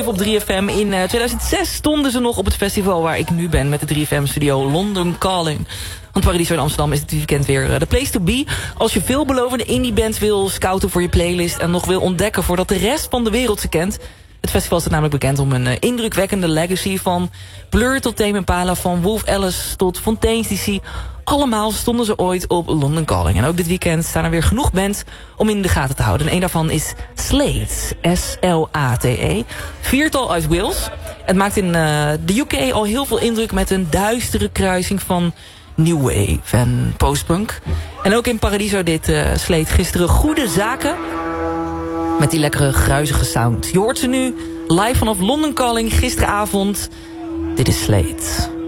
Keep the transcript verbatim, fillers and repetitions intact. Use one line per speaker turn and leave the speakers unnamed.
op drie F M. In uh, tweeduizend zes stonden ze nog op het festival waar ik nu ben met de drie F M-studio London Calling. Want Paradiso in Amsterdam is dit weekend weer de uh, place to be. Als je veelbelovende indie-bands wil scouten voor je playlist en nog wil ontdekken voordat de rest van de wereld ze kent. Het festival is namelijk bekend om een uh, indrukwekkende legacy van Blur tot Tame Impala, van Wolf Alice tot Fontaines D C. Allemaal stonden ze ooit op London Calling. En ook dit weekend staan er weer genoeg bands om in de gaten te houden. En een daarvan is Slate, S L A T E. Viertal uit Wales. Het maakt in uh, de U K al heel veel indruk met een duistere kruising van New Wave en postpunk. En ook in Paradiso deed uh, Slate gisteren goede zaken met die lekkere gruizige sound. Je hoort ze nu live vanaf London Calling gisteravond. Dit is Slate.